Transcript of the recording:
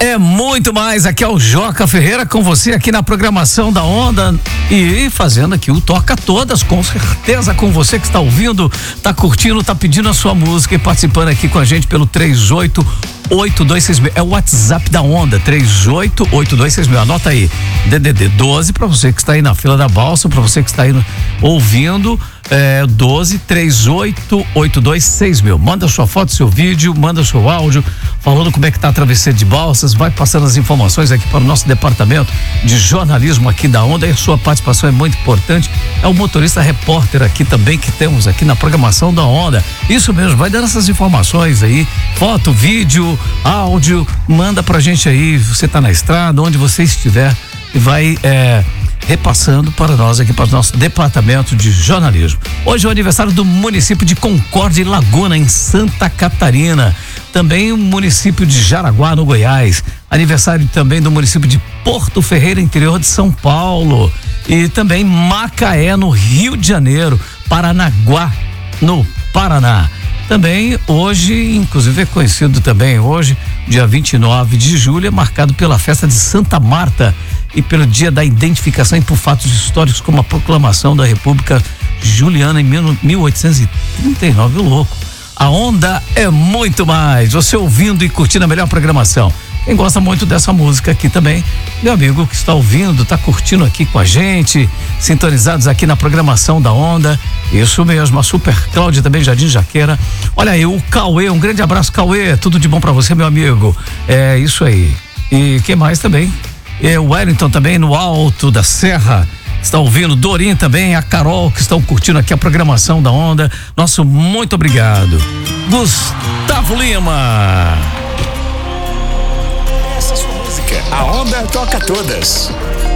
é muito mais. Aqui é o Joca Ferreira com você aqui na programação da Onda e fazendo aqui o Toca Todas, com certeza com você que está ouvindo, tá curtindo, tá pedindo a sua música e participando aqui com a gente pelo 388260. É o WhatsApp da Onda, 388260. Anota aí, DDD 12 para você que está aí na fila da balsa, para você que está aí ouvindo, 1238826000. Manda sua foto, seu vídeo, manda seu áudio falando como é que tá a travessia de balsas, vai passando as informações aqui para o nosso departamento de jornalismo aqui da Onda, e a sua participação é muito importante. É o motorista repórter aqui também que temos aqui na programação da Onda. Isso mesmo, vai dando essas informações aí, foto, vídeo, áudio, manda pra gente aí, você tá na estrada, onde você estiver, e vai repassando para nós aqui, para o nosso departamento de jornalismo. Hoje é o aniversário do município de Concórdia e Laguna, em Santa Catarina. Também o município de Jaraguá, no Goiás. Aniversário também do município de Porto Ferreira, interior de São Paulo. E também Macaé, no Rio de Janeiro. Paranaguá, no Paraná. Também hoje, inclusive é conhecido também hoje, dia 29 de julho, é marcado pela festa de Santa Marta e pelo dia da identificação e por fatos históricos como a proclamação da República Juliana em 1839, louco. A Onda é muito mais, você ouvindo e curtindo a melhor programação. Quem gosta muito dessa música aqui também, meu amigo que está ouvindo, está curtindo aqui com a gente, sintonizados aqui na programação da Onda. Isso mesmo, a Super Cláudia também, Jardim Jaqueira. Olha aí, o Cauê, um grande abraço, Cauê, tudo de bom pra você, meu amigo. É isso aí. E quem mais também? O Wellington também, no Alto da Serra, está ouvindo, Dorim também, a Carol, que estão curtindo aqui a programação da Onda. Nosso muito obrigado. Gustavo Lima. Essa é a sua música. A Onda toca todas.